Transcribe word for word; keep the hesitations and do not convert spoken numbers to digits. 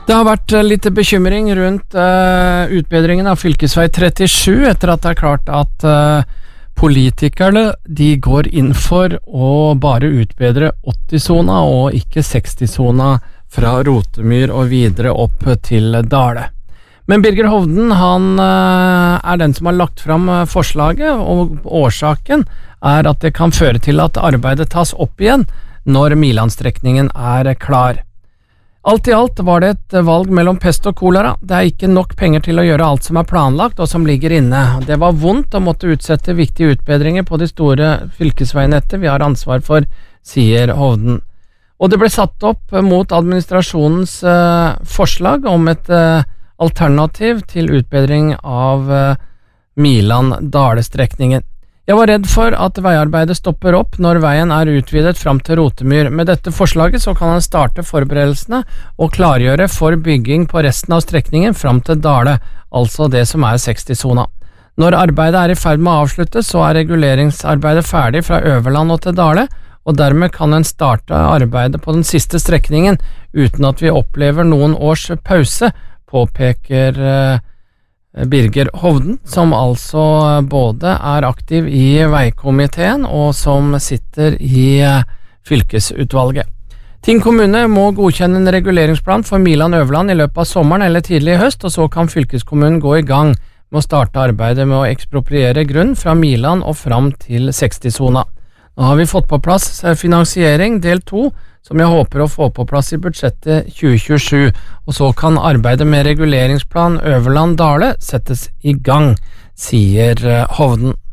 Det har vært litt bekymring rundt uh, utbedringen av fylkesvei trettisju etter at det er klart at uh, politikerne de går inn for å bare utbedre åtti-sona og ikke seksti-sona fra Rotemyr og videre opp til Dale. Men Birger Hovden han uh, er den som har lagt fram forslaget, og årsaken er at det kan føre til at arbeidet tas opp igjen når Milan-strekningen er klar. Alt i alt var det et valg mellom pest og kolera. Det er ikke nok penger til å gjøre alt som er planlagt og som ligger inne. Det var vondt å måtte utsette viktige utbedringer på de store fylkesveinettet vi har ansvar for, sier Hovden. Og det ble satt opp mot administrasjonens uh, forslag om et uh, alternativ til utbedring av uh, Milan-Dale-strekningen. Jeg var redd for at veiarbeidet stopper opp når veien er utvidet fram til Rotemyr. Med dette forslaget så kan han starte forberedelsene og klargjøre for bygging på resten av strekningen fram til Dale, altså det som er seksti-sona. Når arbeidet er i ferd med å avsluttes, så er reguleringsarbeidet ferdig fra Øverland og til Dale, og dermed kan en starte arbeidet på den siste strekningen uten at vi opplever noen års pause, påpeker uh, Birger Hovden, som altså både er aktiv i veikomiteen og som sitter i fylkesutvalget. Tinn kommune må godkjenne en reguleringsplan for Milan-Øverland i løpet av sommeren eller tidlig i høst, og så kan fylkeskommunen gå i gang med å starte arbeidet med å ekspropriere grunn fra Milan og fram til seksti-sona. Nå har vi fått på plass finansiering del to, som jeg håper å få på plass i budsjettet tjue tjuesju, og så kan arbeidet med reguleringsplan Øverland-Dale settes i gang, sier Hovden.